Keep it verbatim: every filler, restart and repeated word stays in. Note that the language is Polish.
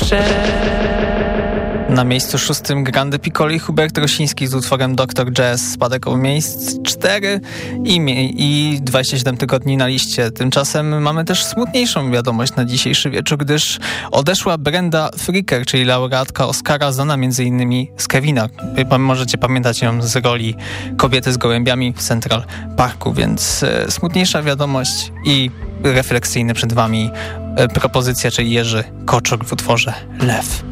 Na miejscu szóstym Grande Piccolo i Hubert Rosiński z utworem doktor Jazz spadek o miejsc cztery i, i dwadzieścia siedem tygodni na liście. Tymczasem mamy też smutniejszą wiadomość na dzisiejszy wieczór, gdyż odeszła Brenda Fricker, czyli laureatka Oscara, znana między innymi z Kevina. Możecie pamiętać ją z roli kobiety z gołębiami w Central Parku, więc e, smutniejsza wiadomość i refleksyjny przed wami e, propozycja, czyli Jerzy Koczok w utworze Lew.